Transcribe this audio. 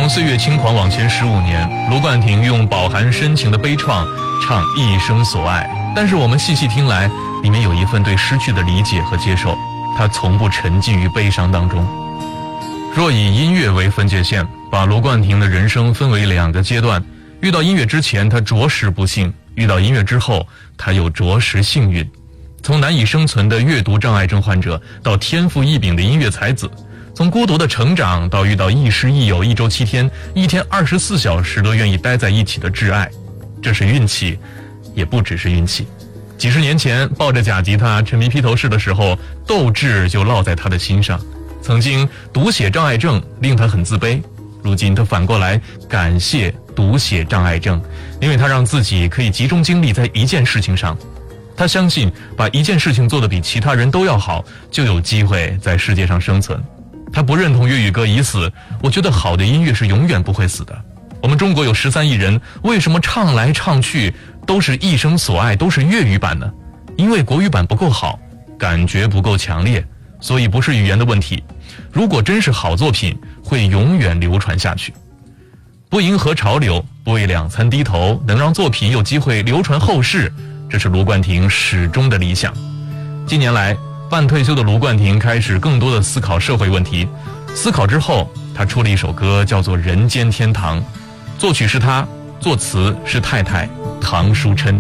从岁月轻狂往前15年，卢冠廷用饱含深情的悲怆唱一生所爱，但是我们细细听来，里面有一份对失去的理解和接受，他从不沉浸于悲伤当中。若以音乐为分界线，把卢冠廷的人生分为2个阶段，遇到音乐之前他着实不幸，遇到音乐之后他又着实幸运。从难以生存的阅读障碍症患者到天赋异禀的音乐才子，从孤独的成长到遇到亦师亦友1周7天1天24小时都愿意待在一起的挚爱，这是运气，也不只是运气。几十年前抱着假吉他沉迷披头士的时候，斗志就烙在他的心上。曾经读写障碍症令他很自卑，如今他反过来感谢读写障碍症，因为他让自己可以集中精力在一件事情上。他相信把一件事情做得比其他人都要好，就有机会在世界上生存。他不认同粤语歌已死，我觉得好的音乐是永远不会死的。我们中国有13亿人，为什么唱来唱去都是一生所爱，都是粤语版呢？因为国语版不够好，感觉不够强烈，所以不是语言的问题。如果真是好作品，会永远流传下去。不迎合潮流，不为2餐低头，能让作品有机会流传后世，这是卢冠廷始终的理想。近年来，半退休的卢冠廷开始更多的思考社会问题。思考之后，他出了一首歌，叫做《人间天堂》，作曲是他，作词是太太唐书琛。